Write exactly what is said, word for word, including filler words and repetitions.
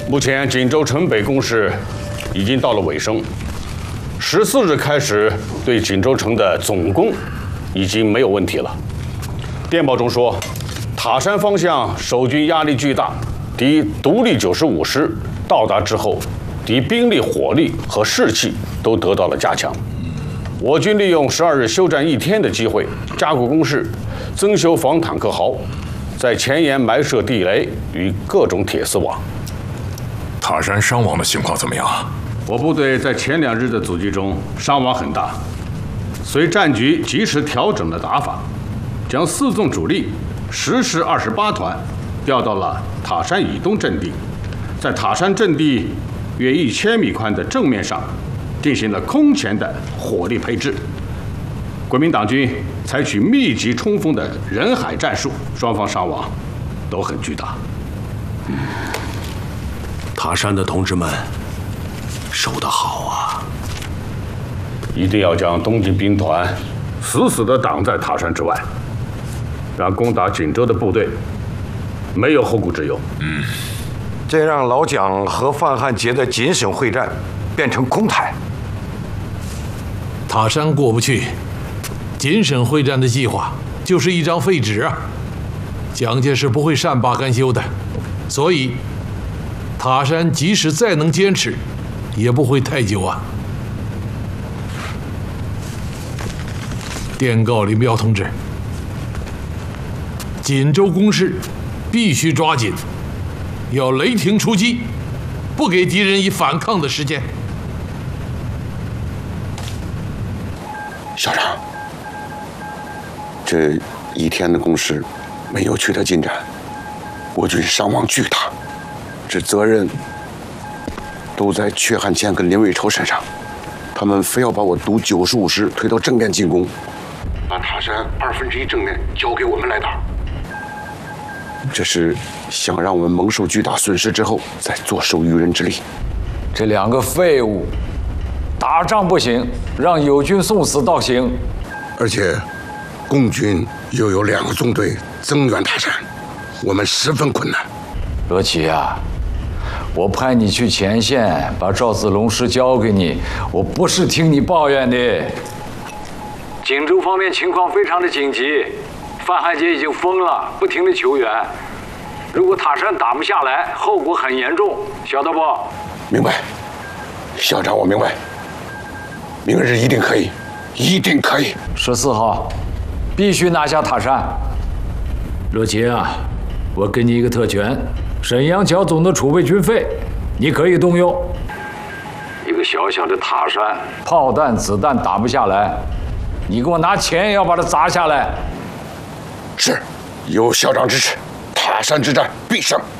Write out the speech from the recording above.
目前锦州城北攻势已经到了尾声，十四日开始对锦州城的总攻已经没有问题了。电报中说，塔山方向守军压力巨大，敌独立九十五师到达之后，敌兵力、火力和士气都得到了加强。我军利用十二日休战一天的机会，加固工事，增修防坦克壕，在前沿埋设地雷与各种铁丝网。 塔山伤亡的情况怎么样？ 我部队在前两日的阻击中伤亡很大，随战局及时调整了打法，将四纵主力十师二十八团调到了塔山以东阵地，在塔山阵地约一千米宽的正面上进行了空前的火力配置。国民党军采取密集冲锋的人海战术，双方伤亡都很巨大。 嗯，塔山的同志们守得好啊！ 一定要将东进兵团死死地挡在塔山之外，让攻打锦州的部队没有后顾之忧。 嗯， 这让老蒋和范汉杰的锦省会战变成空谈。 塔山过不去，锦省会战的计划就是一张废纸啊！蒋介石不会善罢甘休的，所以塔山即使再能坚持，也不会太久啊！电告林彪同志，锦州攻势必须抓紧，要雷霆出击，不给敌人以反抗的时间。 校长，这一天的攻势没有取得进展，我军伤亡巨大，这责任都在阙汉乾跟林伟筹身上，他们非要把我独九十五师推到正面进攻，把塔山二分之一正面交给我们来打，这是想让我们蒙受巨大损失之后再坐收渔人之利。 这两个废物，打仗不行，让友军送死倒行。 而且，共军又有两个纵队增援塔山，我们十分困难。 罗奇啊，我派你去前线，把赵子龙师交给你，我不是听你抱怨的。锦州方面情况非常的紧急，范汉杰已经疯了，不停的求援。如果塔山打不下来，后果很严重，晓得不？ 明白，校长，我明白。明日一定可以，一定可以。 十四号，必须拿下塔山。罗杰啊，我给你一个特权，沈阳剿总的储备军费，你可以动用。一个小小的塔山，炮弹子弹打不下来，你给我拿钱也要把它砸下来。 是，有校长支持，塔山之战必胜。